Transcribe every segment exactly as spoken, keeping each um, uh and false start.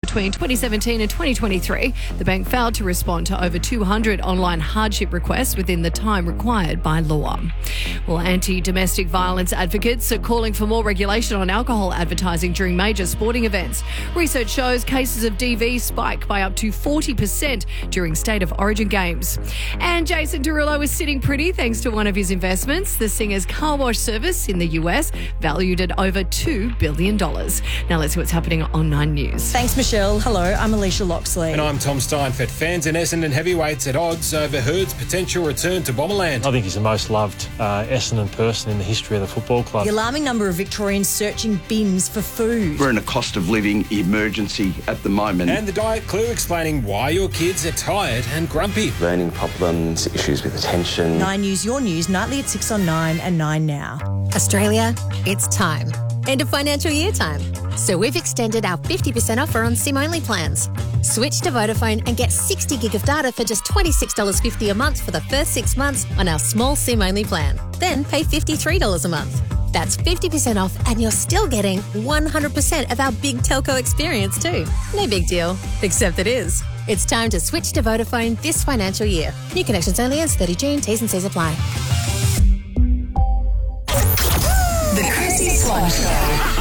between twenty seventeen and twenty twenty-three, the bank failed to respond to over two hundred online hardship requests within the time required by law. Well, anti-domestic violence advocates are calling for more regulation on alcohol advertising during major sporting events. Research shows cases of D V spike by up to forty percent during State of Origin games. And Jason Derulo is sitting pretty thanks to one of his investments, the singer's car wash service in the U S, valued at over two billion dollars. Now let's see what's happening on Nine News. Thanks, Michelle. Hello, I'm Alicia Loxley. And I'm Tom Steinfeld. Fans in Essendon heavyweights at odds over Hurd's potential return to Bomberland. I think he's the most loved uh, Essendon person in the history of the football club. The alarming number of Victorians searching bins for food. We're in a cost of living emergency at the moment. And the Diet Clue explaining why your kids are tired and grumpy. Learning problems, issues with attention. Nine News, your news, nightly at six on Nine and Nine now. Australia, it's time. End of financial year time. So we've extended our fifty percent offer on SIM-only plans. Switch to Vodafone and get sixty gig of data for just twenty-six dollars fifty a month for the first six months on our small SIM-only plan. Then pay fifty-three dollars a month. That's fifty percent off and you're still getting one hundred percent of our big telco experience too. No big deal, except it is. It's time to switch to Vodafone this financial year. New connections only ends thirty June. T's and C's apply. The Chrissy Swan Show.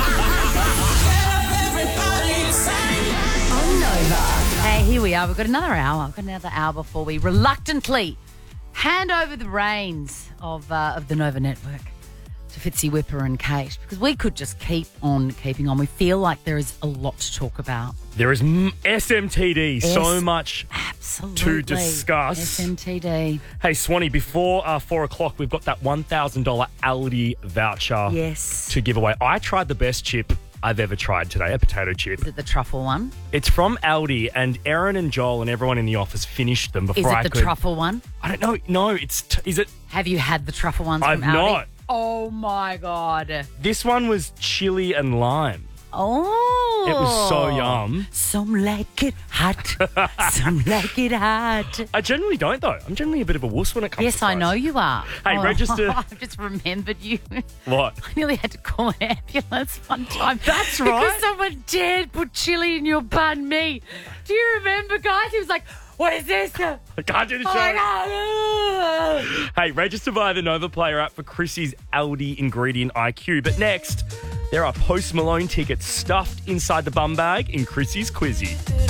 On Nova. Hey, here we are. We've got another hour. We've got another hour before we reluctantly hand over the reins of uh, of the Nova Network to Fitzy Whipper and Kate, because we could just keep on keeping on. We feel like there is a lot to talk about. There is m- S M T D, Yes, so much absolutely to discuss. S M T D. Hey, Swanee, before uh, four o'clock, we've got that one thousand dollars Aldi voucher Yes. to give away. I tried the best chip I've ever tried today, a potato chip. Is it the truffle one? It's from Aldi, and Erin and Joel and everyone in the office finished them before Is it I the could. truffle one? I don't know. No, it's. T- is it? Have you had the truffle ones I've from Aldi? not. Oh, my God. This one was chili and lime. Oh. It was so yum. Some like it hot. Some like it hot. I generally don't, though. I'm generally a bit of a wuss when it comes Yes, to I fries. know you are. Hey, Oh, register- I've just remembered you. What? I nearly had to call an ambulance one time. That's right. Because someone dared put chili in your banh mi. Do you remember, guys? He was like, what is this? I can't do the show. Oh, my God. Hey, register via the Nova Player app for Chrissy's Aldi Ingredient I Q. But next, there are Post Malone tickets stuffed inside the bum bag in Chrissy's Quizzy.